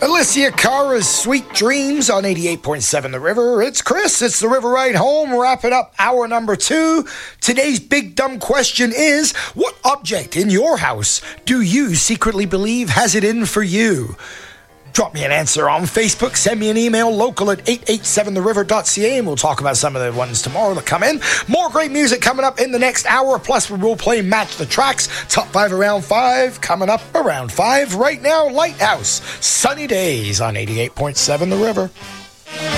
Alicia Cara's Sweet Dreams on 88.7 The River. It's Chris. It's the River Ride Home. Wrapping up hour number 2. Today's big dumb question is, what object in your house do you secretly believe has it in for you? Drop me an answer on Facebook. Send me an email, local at 887theriver.ca, and we'll talk about some of the ones tomorrow that come in. More great music coming up in the next hour, plus we will play Match the Tracks. Top 5 around 5, coming up around 5. Right now, Lighthouse, Sunny Days on 88.7 The River.